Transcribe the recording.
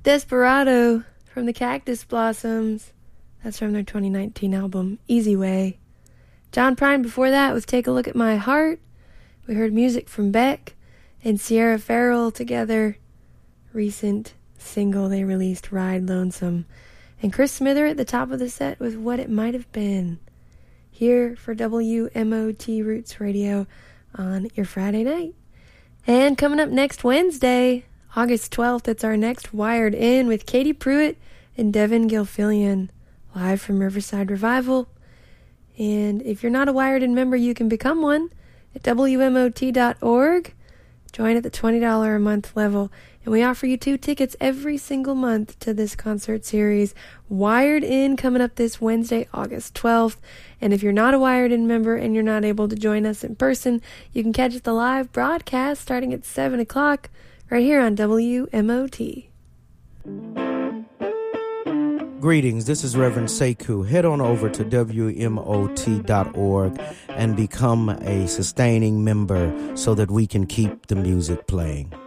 Desperado from the Cactus Blossoms. That's from their 2019 album, Easy Way. John Prine before that with Take a Look at My Heart. We heard music from Beck and Sierra Farrell together. Recent single they released, Ride Lonesome. And Chris Smither at the top of the set with What It Might Have Been. Here for WMOT Roots Radio on your Friday night. And coming up next Wednesday, August 12th, it's our next Wired In with Katie Pruitt and Devin Gilfillian, live from Riverside Revival. And if you're not a Wired In member, you can become one at WMOT.org. Join at the $20 a month level. And we offer you 2 tickets every single month to this concert series, Wired In, coming up this Wednesday, August 12th. And if you're not a Wired In member and you're not able to join us in person, you can catch the live broadcast starting at 7 o'clock right here on WMOT. Greetings, this is Reverend Sekou. Head on over to WMOT.org and become a sustaining member so that we can keep the music playing.